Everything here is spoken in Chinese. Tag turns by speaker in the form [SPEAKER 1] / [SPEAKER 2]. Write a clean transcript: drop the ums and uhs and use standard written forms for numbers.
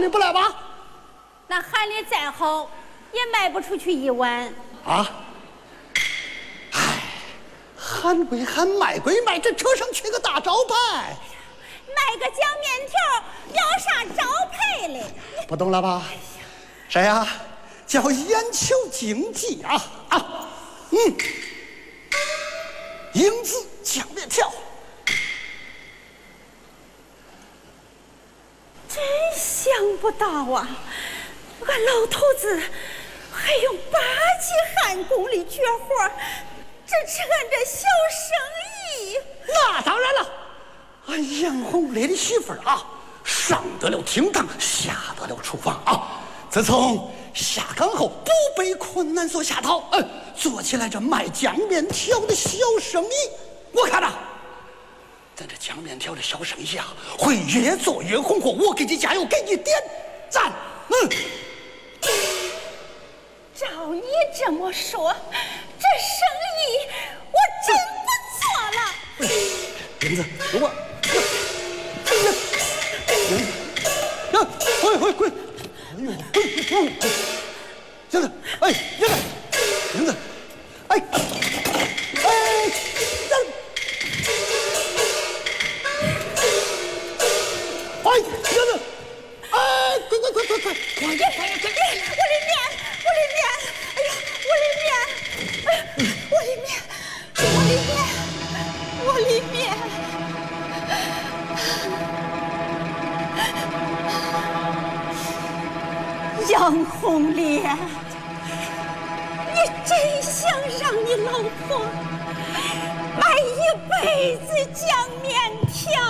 [SPEAKER 1] 里不来吧？
[SPEAKER 2] 那韩里再好，也卖不出去1碗。
[SPEAKER 1] 啊！哎，喊归喊，卖归卖，这车上缺个大招牌。
[SPEAKER 2] 卖个酱面条，要啥招牌嘞？
[SPEAKER 1] 不懂了吧？谁呀？叫眼球经济啊！英子酱面条。
[SPEAKER 2] 真想不到啊！俺老头子还用8级焊工的绝活，这是俺这小生意。
[SPEAKER 1] 那当然了，俺杨红烈的媳妇儿啊，上得了厅堂，下得了厨房啊。自从下岗后，不被困难所吓倒，做起来这卖酱面条的小生意，我看呐，咱这酱面条的小生意啊，会越做越红火。我给你加油，给你点赞。
[SPEAKER 2] 照你这么说，这生意我真不错了。
[SPEAKER 1] 英子，给我，滚！哎呦，滚！英子，哎，英子，哎，快！
[SPEAKER 2] 我的面！哎呀，我的面！杨红莲，你真想让你老婆卖一辈子酱面条？